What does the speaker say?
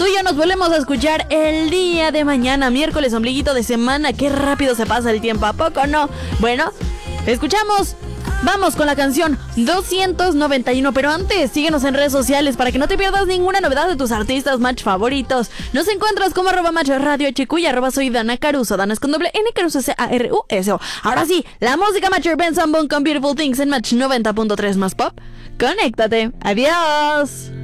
y yo nos volvemos a escuchar el día de mañana, miércoles, ombliguito de semana. Qué rápido se pasa el tiempo, ¿a poco no? Bueno, escuchamos. Vamos con la canción 291, pero antes síguenos en redes sociales para que no te pierdas ninguna novedad de tus artistas match favoritos. Nos encuentras como @match radio HQ y @soy Dana Caruso. Dana es con doble N, Caruso Caruso. Ahora sí, la música Matcher Ben Sambon con Beautiful Things en Match 90.3 más pop. Conéctate. Adiós.